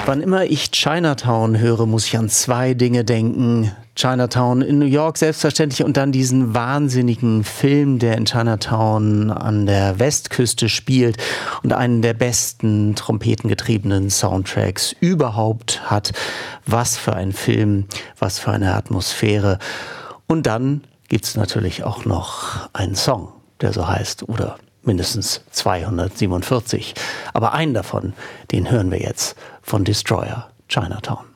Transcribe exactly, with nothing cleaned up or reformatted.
Wann immer ich Chinatown höre, muss ich an zwei Dinge denken. Chinatown in New York selbstverständlich und dann diesen wahnsinnigen Film, der in Chinatown an der Westküste spielt und einen der besten trompetengetriebenen Soundtracks überhaupt hat. Was für ein Film, was für eine Atmosphäre. Und dann gibt's natürlich auch noch einen Song, der so heißt, oder mindestens zweihundertsiebenundvierzig. Aber einen davon, den hören wir jetzt von Destroyer, Chinatown.